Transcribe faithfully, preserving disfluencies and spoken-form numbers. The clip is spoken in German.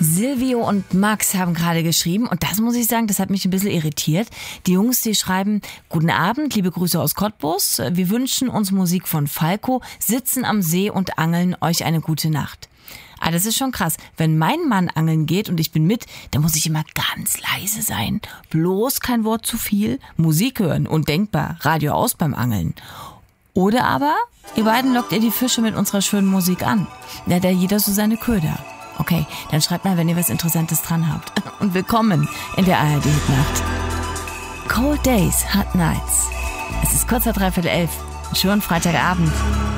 Silvio und Max haben gerade geschrieben und das muss ich sagen, das hat mich ein bisschen irritiert. Die Jungs, die schreiben: Guten Abend, liebe Grüße aus Cottbus. Wir wünschen uns Musik von Falco, sitzen am See und angeln, euch eine gute Nacht. Ah, das ist schon krass. Wenn mein Mann angeln geht und ich bin mit, dann muss ich immer ganz leise sein. Bloß kein Wort zu viel, Musik hören und denkbar, Radio aus beim Angeln. Oder aber, ihr beiden lockt ihr die Fische mit unserer schönen Musik an. Da hat ja jeder so seine Köder. Okay, dann schreibt mal, wenn ihr was Interessantes dran habt. Und willkommen in der A R D-Nacht. Cold Days, Hot Nights. Es ist kurz nach dreiviertel elf. Schönen Freitagabend.